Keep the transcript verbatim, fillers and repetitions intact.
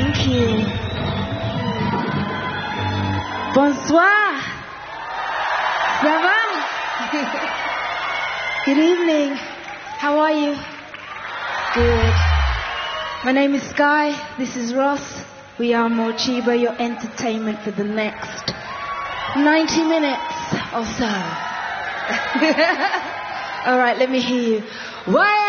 Thank you. Bonsoir. Ça va? Good evening. How are you? Good. My name is Sky. This is Ross. We are Mochiba, your entertainment for the next ninety minutes or so. All right, let me hear you. Why